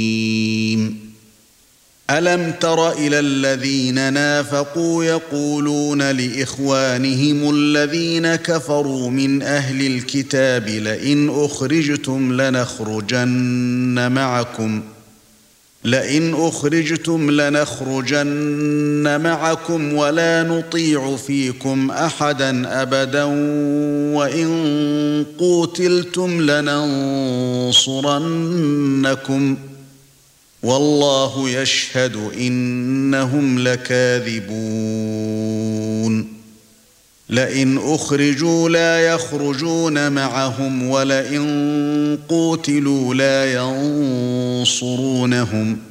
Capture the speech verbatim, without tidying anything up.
أَلَمْ تَرَ إِلَى الَّذِينَ نَافَقُوا يَقُولُونَ لِإِخْوَانِهِمُ الَّذِينَ كَفَرُوا مِنْ أَهْلِ الْكِتَابِ لَئِنْ أُخْرِجْتُمْ لَنَخْرُجَنَّ مَعَكُمْ لئن أخرجتم لنخرجن معكم ولا نطيع فيكم أحدا أبدا وإن قوتلتم لننصرنكم والله يشهد إنهم لكاذبون لئن أخرجوا لا يخرجون معهم ولئن قوتلوا لا ينصرونهم